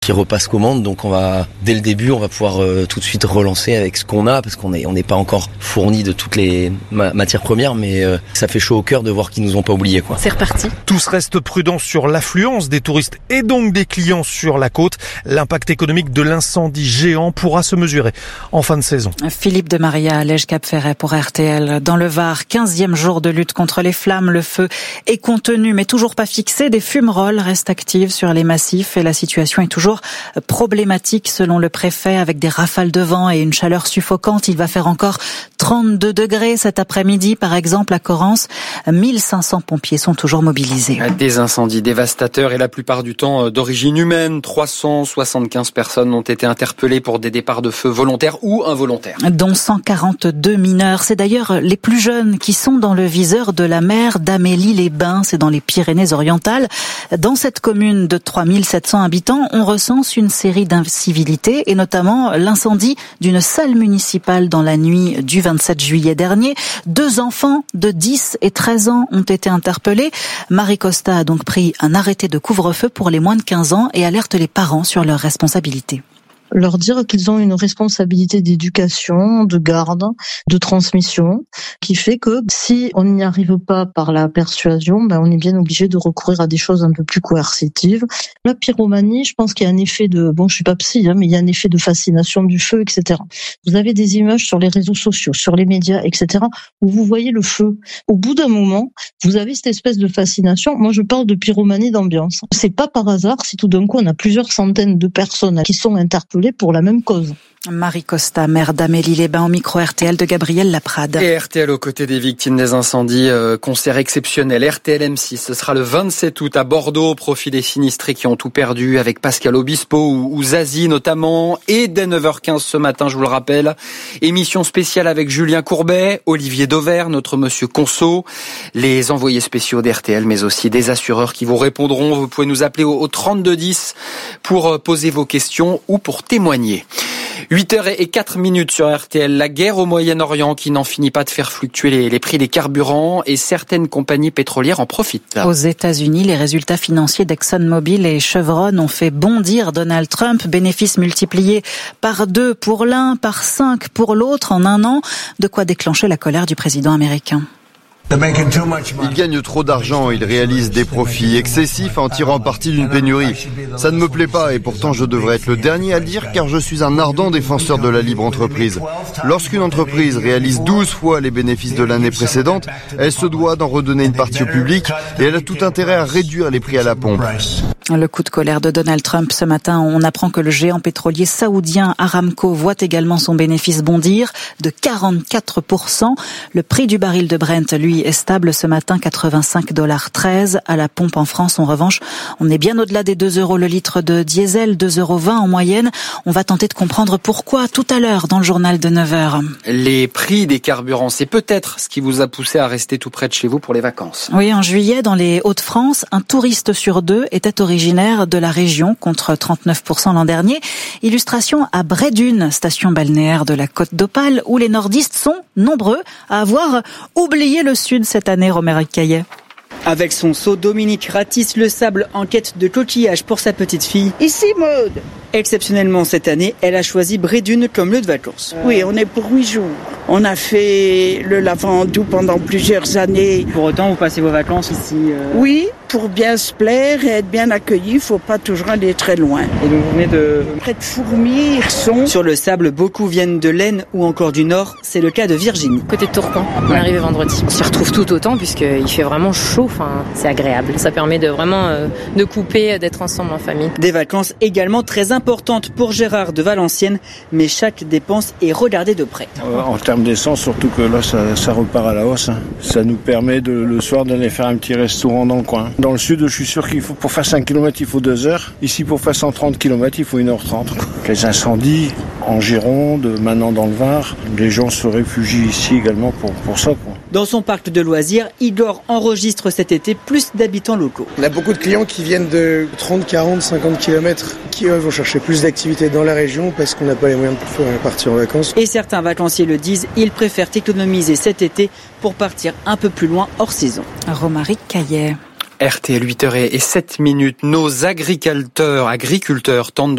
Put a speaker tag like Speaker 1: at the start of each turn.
Speaker 1: qui repasse commande, donc dès le début, on va pouvoir tout de suite relancer avec ce qu'on a, parce qu'on n'est pas encore fourni de toutes les matières premières, mais ça fait chaud au cœur de voir qu'ils nous ont pas oubliés, quoi.
Speaker 2: C'est reparti.
Speaker 3: Tous restent prudents sur l'affluence des touristes et donc des clients sur la côte. L'impact économique de l'incendie géant pourra se mesurer en fin de saison.
Speaker 2: Philippe de Maria, Allège Cap-Ferret pour RTL. Dans le Var, 15e jour de lutte contre les flammes. Le feu est contenu, mais toujours pas fixé. Des fumerolles restent actives sur les massifs et la situation est toujours problématique selon le préfet, avec des rafales de vent et une chaleur suffocante. Il va faire encore 32 degrés cet après-midi, par exemple à Corrence. 1500 pompiers sont toujours mobilisés.
Speaker 4: Des incendies dévastateurs et la plupart du temps d'origine humaine. 375 personnes ont été interpellées pour des départs de feu volontaires ou involontaires.
Speaker 2: Dont 142 mineurs. C'est d'ailleurs les plus jeunes qui sont dans le viseur de la maire d'Amélie-les-Bains. C'est dans les Pyrénées-Orientales. Dans cette commune de 3700 habitants, on recense une série d'incivilités et notamment l'incendie d'une salle municipale dans la nuit du 27 juillet dernier. 2 enfants de 10 et 13 ans ont été interpellés. Marie Costa a donc pris un arrêté de couvre-feu pour les moins de 15 ans et alerte les parents sur leurs responsabilités.
Speaker 5: Leur dire qu'ils ont une responsabilité d'éducation, de garde, de transmission, qui fait que si on n'y arrive pas par la persuasion, on est bien obligé de recourir à des choses un peu plus coercitives. La pyromanie, je pense qu'il y a un effet je suis pas psy, mais il y a un effet de fascination du feu, etc. Vous avez des images sur les réseaux sociaux, sur les médias, etc., où vous voyez le feu. Au bout d'un moment, vous avez cette espèce de fascination. Moi, je parle de pyromanie d'ambiance. C'est pas par hasard si tout d'un coup, on a plusieurs centaines de personnes qui sont interpellées pour la même cause.
Speaker 2: Marie Costa, maire d'Amélie-les-Bains, au micro RTL de Gabriel Laprade.
Speaker 4: Et RTL aux côtés des victimes des incendies, concert exceptionnel. RTL M6, ce sera le 27 août à Bordeaux, au profit des sinistrés qui ont tout perdu, avec Pascal Obispo ou Zazie notamment. Et dès 9h15 ce matin, je vous le rappelle, émission spéciale avec Julien Courbet, Olivier Dauvert, notre monsieur Conso, les envoyés spéciaux d'RTL, mais aussi des assureurs qui vous répondront. Vous pouvez nous appeler au 3210 pour poser vos questions ou pour témoigner. 8h04 sur RTL. La guerre au Moyen-Orient qui n'en finit pas de faire fluctuer les prix des carburants et certaines compagnies pétrolières en profitent.
Speaker 2: Aux États-Unis, les résultats financiers d'ExxonMobil et Chevron ont fait bondir Donald Trump. Bénéfices multipliés par 2 pour l'un, par 5 pour l'autre en un an. De quoi déclencher la colère du président américain.
Speaker 6: Ils gagnent trop d'argent, ils réalisent des profits excessifs en tirant parti d'une pénurie. Ça ne me plaît pas et pourtant je devrais être le dernier à le dire car je suis un ardent défenseur de la libre entreprise. Lorsqu'une entreprise réalise 12 fois les bénéfices de l'année précédente, elle se doit d'en redonner une partie au public et elle a tout intérêt à réduire les prix à la pompe.
Speaker 2: Le coup de colère de Donald Trump ce matin, on apprend que le géant pétrolier saoudien Aramco voit également son bénéfice bondir de 44%. Le prix du baril de Brent, lui, est stable ce matin, 85,13 $. À la pompe en France, en revanche, on est bien au-delà des 2 € le litre de diesel, 2,20 € en moyenne. On va tenter de comprendre pourquoi tout à l'heure dans le journal de 9h.
Speaker 4: Les prix des carburants, c'est peut-être ce qui vous a poussé à rester tout près de chez vous pour les vacances.
Speaker 2: Oui, en juillet, dans les Hauts-de-France, un touriste sur 2 était originaire de la région, contre 39% l'an dernier. Illustration à Bray-Dunes, station balnéaire de la Côte d'Opale, où les nordistes sont nombreux à avoir oublié le sud cette année, Roméric Caillet.
Speaker 7: Avec son seau, Dominique ratisse le sable en quête de coquillages pour sa petite fille.
Speaker 8: Ici, Maude.
Speaker 7: Exceptionnellement, cette année, elle a choisi Bray-Dunes comme lieu de vacances.
Speaker 8: Oui, on est pour 8 jours. On a fait le Lavandou pendant plusieurs années.
Speaker 7: Pour autant, vous passez vos vacances ici
Speaker 8: Oui, pour bien se plaire et être bien accueilli, il ne faut pas toujours aller très loin.
Speaker 7: Et donc vous venez de...
Speaker 8: Près de Fourmies, Hirson.
Speaker 7: Sur le sable, beaucoup viennent de l'Aisne ou encore du Nord. C'est le cas de Virginie.
Speaker 9: Côté de Tourcoing, on est arrivé vendredi. On s'y retrouve tout autant puisqu'il fait vraiment chaud, c'est agréable. Ça permet de vraiment de couper, d'être ensemble en famille.
Speaker 7: Des vacances également très importantes pour Gérard de Valenciennes, mais chaque dépense est regardée de près.
Speaker 10: En termes d'essence, surtout que là, ça repart à la hausse. Ça nous permet le soir d'aller faire un petit restaurant dans le coin. Dans le sud, je suis sûr qu'il faut, pour faire 5 km, il faut 2 heures. Ici, pour faire 130 km, il faut 1h30. Les incendies en Gironde, maintenant dans le Var, les gens se réfugient ici également pour ça, quoi.
Speaker 7: Dans son parc de loisirs, Igor enregistre cet été plus d'habitants locaux.
Speaker 11: On a beaucoup de clients qui viennent de 30, 40, 50 km, qui eux vont chercher plus d'activités dans la région parce qu'on n'a pas les moyens de partir en vacances.
Speaker 7: Et certains vacanciers le disent, ils préfèrent économiser cet été pour partir un peu plus loin hors saison.
Speaker 2: Roméric Caillet.
Speaker 4: RTL 8h07. Nos agriculteurs tentent de